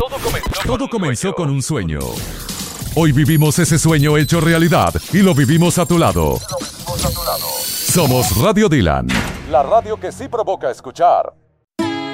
Todo comenzó con un sueño. Hoy vivimos ese sueño hecho realidad y lo vivimos a tu lado. Somos Radio Dylan. La radio que sí provoca escuchar.